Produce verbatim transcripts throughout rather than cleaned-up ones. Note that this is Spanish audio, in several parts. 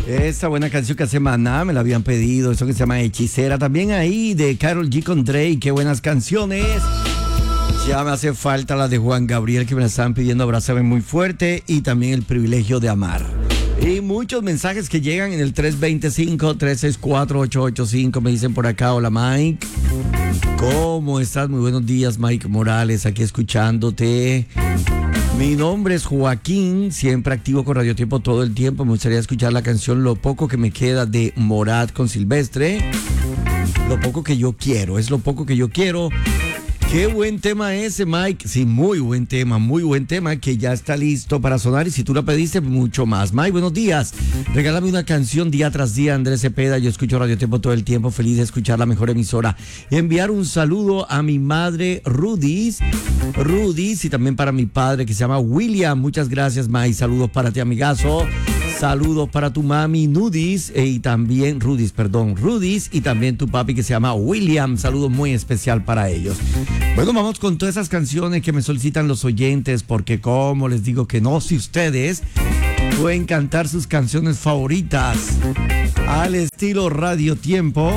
Esa buena canción que hace Maná, me la habían pedido, eso que se llama Hechicera. También ahí de Karol G con Drake, qué buenas canciones. Ya me hace falta la de Juan Gabriel, que me la están pidiendo, Abrázame muy fuerte, y también El privilegio de amar. Y muchos mensajes que llegan en el tres dos cinco, tres seis cuatro, ocho ocho cinco. Me dicen por acá, hola Mike. ¿Cómo estás? Muy buenos días, Mike Morales, aquí escuchándote. Mi nombre es Joaquín, siempre activo con Radio Tiempo todo el tiempo. Me gustaría escuchar la canción Lo poco que me queda de Morat con Silvestre. Lo poco que yo quiero, es lo poco que yo quiero. Qué buen tema ese, Mike. Sí, muy buen tema, muy buen tema que ya está listo para sonar. Y si tú la pediste, mucho más. Mike, buenos días. Regálame una canción día tras día, Andrés Cepeda. Yo escucho Radio Tiempo todo el tiempo. Feliz de escuchar la mejor emisora. Enviar un saludo a mi madre, Rudis. Rudis, y también para mi padre, que se llama William. Muchas gracias, Mike. Saludos para ti, amigazo. Saludos para tu mami Nudis eh, y también Rudis, perdón, Rudis y también tu papi que se llama William. Saludo muy especial para ellos. Bueno, vamos con todas esas canciones que me solicitan los oyentes, porque como les digo que no, si ustedes pueden cantar sus canciones favoritas al estilo Radio Tiempo,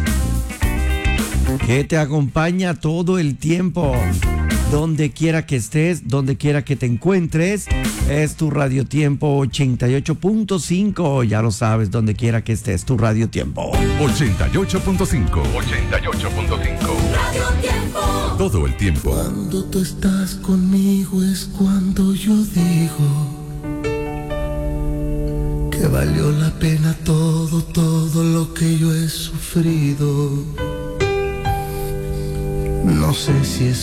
que te acompaña todo el tiempo. Donde quiera que estés, donde quiera que te encuentres, es tu Radio Tiempo ochenta y ocho punto cinco. Ya lo sabes, donde quiera que estés, tu Radio Tiempo. ochenta y ocho punto cinco. ochenta y ocho punto cinco. Radio Tiempo. Todo el tiempo. Cuando tú estás conmigo es cuando yo digo que valió la pena todo, todo lo que yo he sufrido. No sé si es